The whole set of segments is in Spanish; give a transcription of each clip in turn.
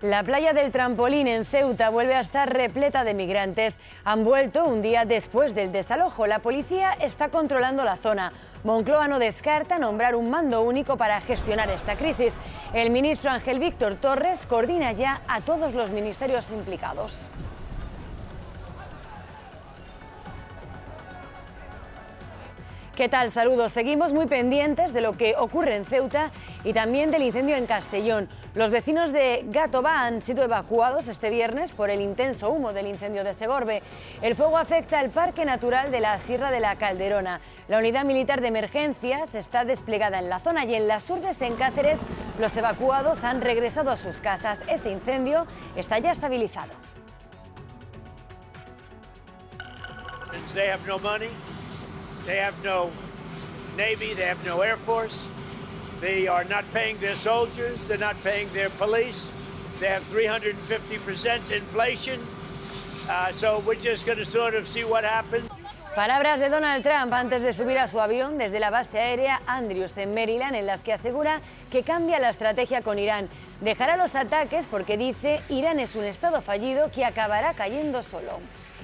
La playa del Trampolín en Ceuta vuelve a estar repleta de migrantes. Han vuelto un día después del desalojo. La policía está controlando la zona. Moncloa no descarta nombrar un mando único para gestionar esta crisis. El ministro Ángel Víctor Torres coordina ya a todos los ministerios implicados. ¿Qué tal? Saludos. Seguimos muy pendientes de lo que ocurre en Ceuta y también del incendio en Castellón. Los vecinos de Gatoba han sido evacuados este viernes por el intenso humo del incendio de Segorbe. El fuego afecta al Parque Natural de la Sierra de la Calderona. La unidad militar de emergencias está desplegada en la zona y en las Urdes, en Cáceres, los evacuados han regresado a sus casas. Ese incendio está ya estabilizado. They have no Navy, they have no Air Force, they are not paying their soldiers, they're not paying their police, they have 350% inflation, so we're just going to sort of see what happens. Palabras de Donald Trump antes de subir a su avión desde la base aérea Andrews en Maryland, en las que asegura que cambia la estrategia con Irán. Dejará los ataques porque dice Irán es un estado fallido que acabará cayendo solo.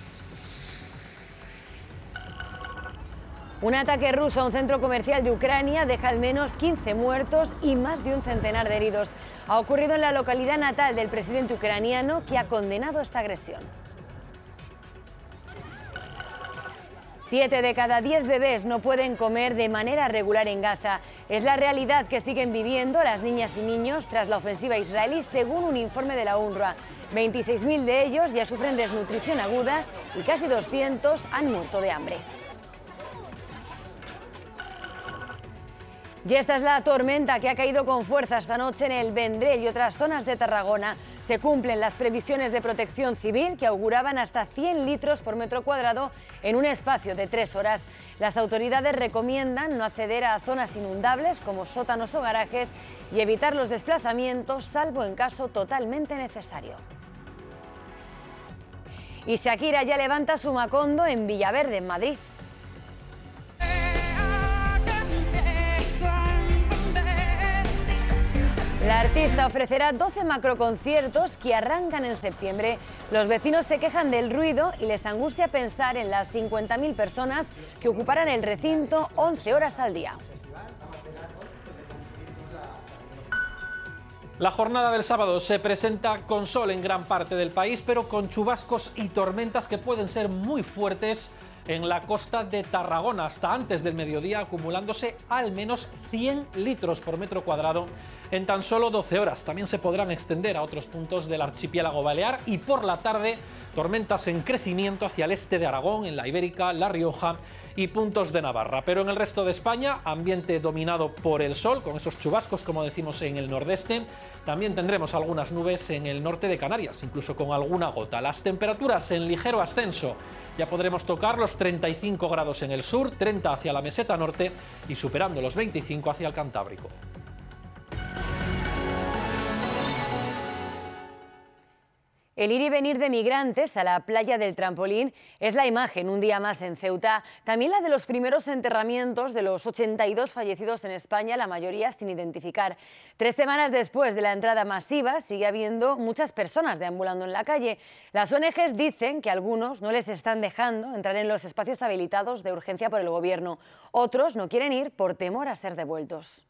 Un ataque ruso a un centro comercial de Ucrania deja al menos 15 muertos y más de un centenar de heridos. Ha ocurrido en la localidad natal del presidente ucraniano, que ha condenado esta agresión. 7 de cada 10 bebés no pueden comer de manera regular en Gaza. Es la realidad que siguen viviendo las niñas y niños tras la ofensiva israelí, según un informe de la UNRWA. 26.000 de ellos ya sufren desnutrición aguda y casi 200 han muerto de hambre. Y esta es la tormenta que ha caído con fuerza esta noche en el Vendrell y otras zonas de Tarragona. Se cumplen las previsiones de Protección Civil, que auguraban hasta 100 litros por metro cuadrado en un espacio de 3 horas. Las autoridades recomiendan no acceder a zonas inundables como sótanos o garajes y evitar los desplazamientos, salvo en caso totalmente necesario. Y Shakira ya levanta su Macondo en Villaverde, en Madrid. La artista ofrecerá 12 macroconciertos que arrancan en septiembre. Los vecinos se quejan del ruido y les angustia pensar en las 50.000 personas que ocuparán el recinto 11 horas al día. La jornada del sábado se presenta con sol en gran parte del país, pero con chubascos y tormentas que pueden ser muy fuertes en la costa de Tarragona, hasta antes del mediodía, acumulándose al menos 100 litros por metro cuadrado en tan solo 12 horas. También se podrán extender a otros puntos del archipiélago balear y por la tarde tormentas en crecimiento hacia el este de Aragón, en la Ibérica, La Rioja y puntos de Navarra. Pero en el resto de España, ambiente dominado por el sol, con esos chubascos, como decimos, en el nordeste. También tendremos algunas nubes en el norte de Canarias, incluso con alguna gota. Las temperaturas en ligero ascenso. Ya podremos tocar los 35 grados en el sur, 30 hacia la meseta norte y superando los 25 hacia el Cantábrico. El ir y venir de migrantes a la playa del Trampolín es la imagen un día más en Ceuta. También la de los primeros enterramientos de los 82 fallecidos en España, la mayoría sin identificar. 3 semanas después de la entrada masiva, sigue habiendo muchas personas deambulando en la calle. Las ONGs dicen que algunos no les están dejando entrar en los espacios habilitados de urgencia por el gobierno. Otros no quieren ir por temor a ser devueltos.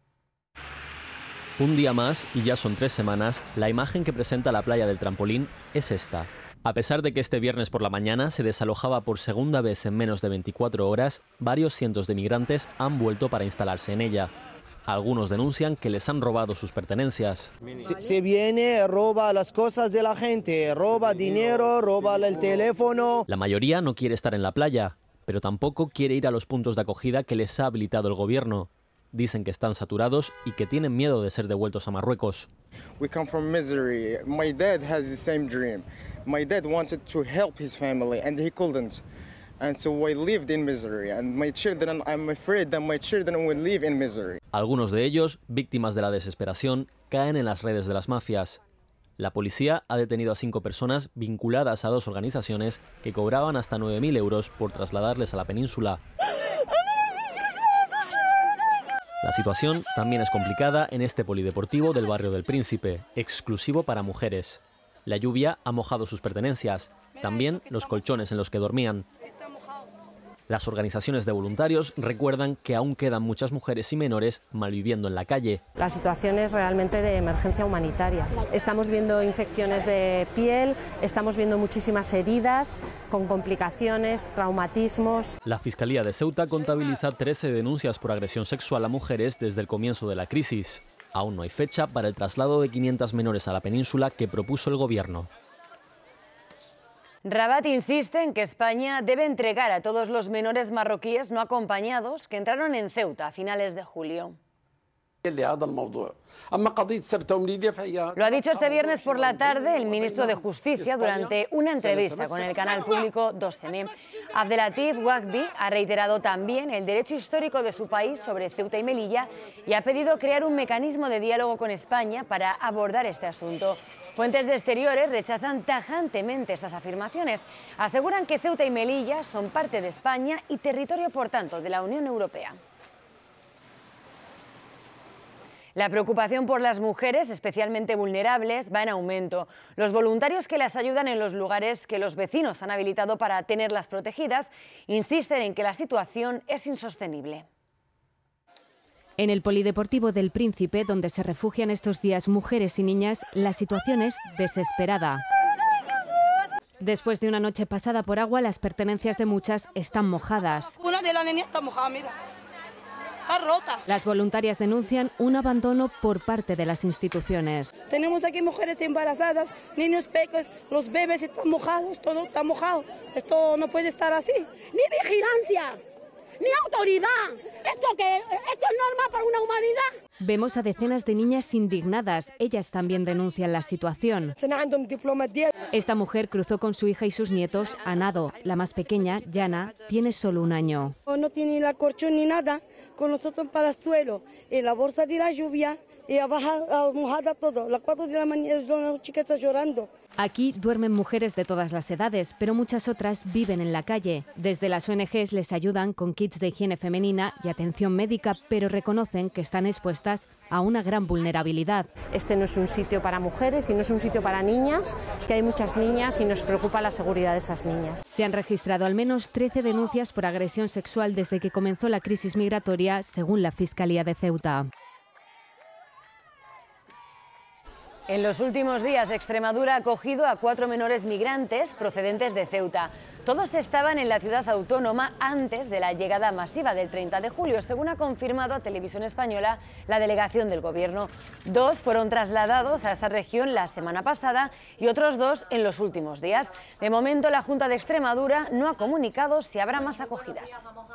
Un día más, y ya son 3 semanas, la imagen que presenta la playa del Trampolín es esta. A pesar de que este viernes por la mañana se desalojaba por segunda vez en menos de 24 horas, varios cientos de migrantes han vuelto para instalarse en ella. Algunos denuncian que les han robado sus pertenencias. Se viene, roba las cosas de la gente, roba dinero, roba el teléfono. La mayoría no quiere estar en la playa, pero tampoco quiere ir a los puntos de acogida que les ha habilitado el gobierno. Dicen que están saturados y que tienen miedo de ser devueltos a Marruecos. We come from misery. My dad has the same dream. My dad wanted to help his family and he couldn't. And so I lived in misery. And my children, I'm afraid that my children will live in misery. Algunos de ellos, víctimas de la desesperación, caen en las redes de las mafias. La policía ha detenido a 5 personas vinculadas a 2 organizaciones que cobraban hasta 9.000 euros por trasladarles a la península. La situación también es complicada en este polideportivo del barrio del Príncipe, exclusivo para mujeres. La lluvia ha mojado sus pertenencias, también los colchones en los que dormían. Las organizaciones de voluntarios recuerdan que aún quedan muchas mujeres y menores malviviendo en la calle. La situación es realmente de emergencia humanitaria. Estamos viendo infecciones de piel, estamos viendo muchísimas heridas con complicaciones, traumatismos. La Fiscalía de Ceuta contabiliza 13 denuncias por agresión sexual a mujeres desde el comienzo de la crisis. Aún no hay fecha para el traslado de 500 menores a la península que propuso el gobierno. Rabat insiste en que España debe entregar a todos los menores marroquíes no acompañados que entraron en Ceuta a finales de julio. Lo ha dicho este viernes por la tarde el ministro de Justicia durante una entrevista con el canal público 2M. Abdelatif Wahbi ha reiterado también el derecho histórico de su país sobre Ceuta y Melilla y ha pedido crear un mecanismo de diálogo con España para abordar este asunto. Fuentes de Exteriores rechazan tajantemente estas afirmaciones. Aseguran que Ceuta y Melilla son parte de España y territorio, por tanto, de la Unión Europea. La preocupación por las mujeres, especialmente vulnerables, va en aumento. Los voluntarios que las ayudan en los lugares que los vecinos han habilitado para tenerlas protegidas insisten en que la situación es insostenible. En el polideportivo del Príncipe, donde se refugian estos días mujeres y niñas, la situación es desesperada. Después de una noche pasada por agua, las pertenencias de muchas están mojadas. Una de las niñas está mojada, mira. Está rota. Las voluntarias denuncian un abandono por parte de las instituciones. Tenemos aquí mujeres embarazadas, niños pequeños, los bebés están mojados, todo está mojado. Esto no puede estar así. Ni vigilancia, ni autoridad. ¿Esto es normal para una humanidad? Vemos a decenas de niñas indignadas. Ellas también denuncian la situación. Esta mujer cruzó con su hija y sus nietos a nado. La más pequeña, Yana, tiene solo 1 año. No tiene la colchón ni nada, con nosotros para el suelo. En la bolsa de la lluvia, y mojada todo. Las 4 de la mañana, una chica está llorando. Aquí duermen mujeres de todas las edades, pero muchas otras viven en la calle. Desde las ONGs les ayudan con kits de higiene femenina y atención médica, pero reconocen que están expuestas a una gran vulnerabilidad. Este no es un sitio para mujeres y no es un sitio para niñas, que hay muchas niñas y nos preocupa la seguridad de esas niñas. Se han registrado al menos 13 denuncias por agresión sexual desde que comenzó la crisis migratoria, según la Fiscalía de Ceuta. En los últimos días, Extremadura ha acogido a 4 menores migrantes procedentes de Ceuta. Todos estaban en la ciudad autónoma antes de la llegada masiva del 30 de julio, según ha confirmado a Televisión Española la delegación del Gobierno. 2 fueron trasladados a esa región la semana pasada y otros 2 en los últimos días. De momento, la Junta de Extremadura no ha comunicado si habrá más acogidas.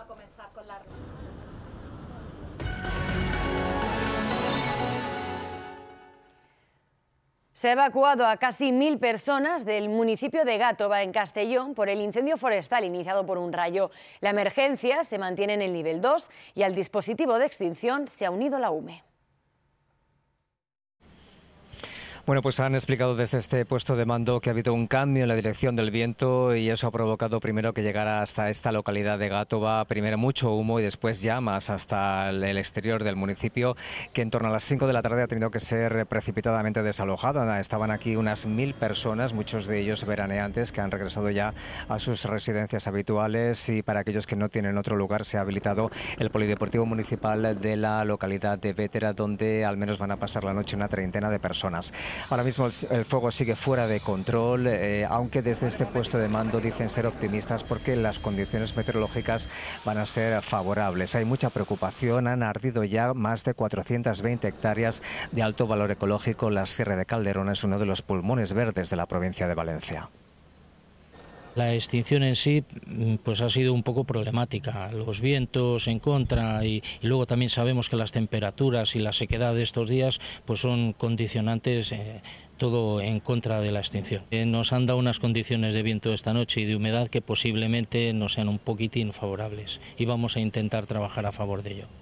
Se ha evacuado a casi 1000 personas del municipio de Gàtova, en Castellón, por el incendio forestal iniciado por un rayo. La emergencia se mantiene en el nivel 2 y al dispositivo de extinción se ha unido la UME. Bueno, pues han explicado desde este puesto de mando que ha habido un cambio en la dirección del viento y eso ha provocado primero que llegara hasta esta localidad de Gàtova, primero mucho humo y después llamas hasta el exterior del municipio, que en torno a las 5 de la tarde ha tenido que ser precipitadamente desalojado. Estaban aquí unas 1000 personas, muchos de ellos veraneantes, que han regresado ya a sus residencias habituales, y para aquellos que no tienen otro lugar se ha habilitado el polideportivo municipal de la localidad de Bétera, donde al menos van a pasar la noche una treintena de personas. Ahora mismo el fuego sigue fuera de control, aunque desde este puesto de mando dicen ser optimistas porque las condiciones meteorológicas van a ser favorables. Hay mucha preocupación, han ardido ya más de 420 hectáreas de alto valor ecológico. La Sierra de Calderón es uno de los pulmones verdes de la provincia de Valencia. La extinción en sí pues ha sido un poco problemática, los vientos en contra y luego también sabemos que las temperaturas y la sequedad de estos días pues son condicionantes, todo en contra de la extinción. Nos han dado unas condiciones de viento esta noche y de humedad que posiblemente nos sean un poquitín favorables y vamos a intentar trabajar a favor de ello.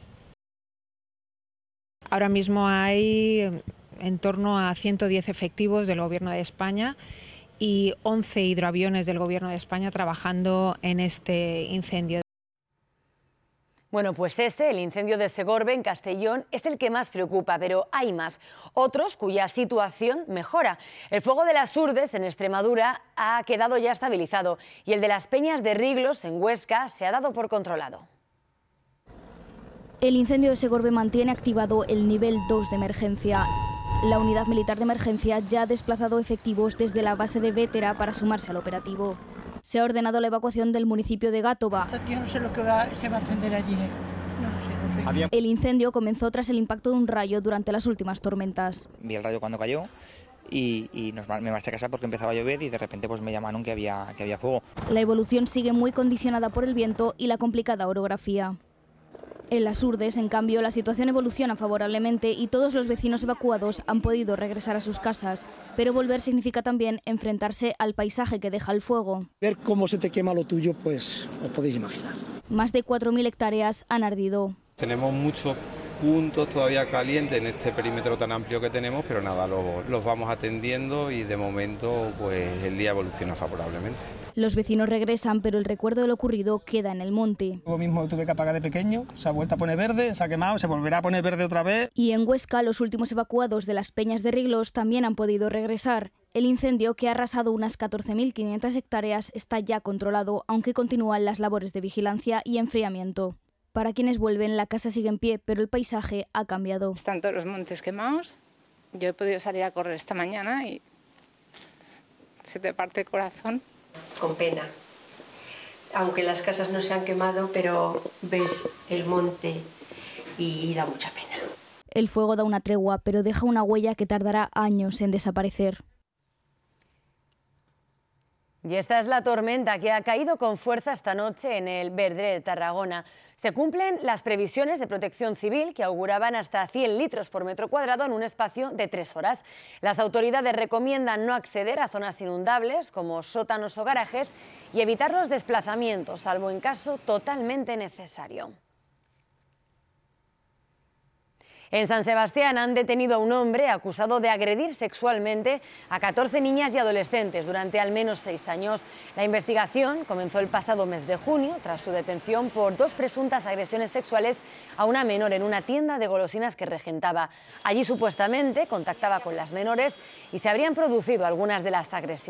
Ahora mismo hay en torno a 110 efectivos del Gobierno de España y 11 hidroaviones del Gobierno de España trabajando en este incendio. Bueno, pues el incendio de Segorbe en Castellón, es el que más preocupa, pero hay más. Otros cuya situación mejora. El fuego de las Urdes en Extremadura ha quedado ya estabilizado y el de las Peñas de Riglos en Huesca se ha dado por controlado. El incendio de Segorbe mantiene activado el nivel 2 de emergencia. La unidad militar de emergencia ya ha desplazado efectivos desde la base de Vétera para sumarse al operativo. Se ha ordenado la evacuación del municipio de Gátova. Yo no sé lo que se va a encender allí. No sé. El incendio comenzó tras el impacto de un rayo durante las últimas tormentas. Vi el rayo cuando cayó y me marché a casa porque empezaba a llover y de repente pues me llamaron que había fuego. La evolución sigue muy condicionada por el viento y la complicada orografía. En las Urdes, en cambio, la situación evoluciona favorablemente y todos los vecinos evacuados han podido regresar a sus casas. Pero volver significa también enfrentarse al paisaje que deja el fuego. Ver cómo se te quema lo tuyo, pues os podéis imaginar. Más de 4.000 hectáreas han ardido. Tenemos muchos puntos todavía calientes en este perímetro tan amplio que tenemos, pero nada, los vamos atendiendo y de momento pues el día evoluciona favorablemente. Los vecinos regresan, pero el recuerdo de lo ocurrido queda en el monte. Yo mismo tuve que apagar de pequeño, se ha vuelto a poner verde, se ha quemado, se volverá a poner verde otra vez. Y en Huesca, los últimos evacuados de las Peñas de Riglos también han podido regresar. El incendio, que ha arrasado unas 14.500 hectáreas, está ya controlado, aunque continúan las labores de vigilancia y enfriamiento. Para quienes vuelven, la casa sigue en pie, pero el paisaje ha cambiado. Están todos los montes quemados. Yo he podido salir a correr esta mañana y se te parte el corazón. Con pena. Aunque las casas no se han quemado, pero ves el monte y da mucha pena. El fuego da una tregua, pero deja una huella que tardará años en desaparecer. Y esta es la tormenta que ha caído con fuerza esta noche en el Verdré de Tarragona. Se cumplen las previsiones de Protección Civil que auguraban hasta 100 litros por metro cuadrado en un espacio de 3 horas. Las autoridades recomiendan no acceder a zonas inundables como sótanos o garajes y evitar los desplazamientos, salvo en caso totalmente necesario. En San Sebastián han detenido a un hombre acusado de agredir sexualmente a 14 niñas y adolescentes durante al menos 6 años. La investigación comenzó el pasado mes de junio tras su detención por 2 presuntas agresiones sexuales a una menor en una tienda de golosinas que regentaba. Allí supuestamente contactaba con las menores y se habrían producido algunas de las agresiones.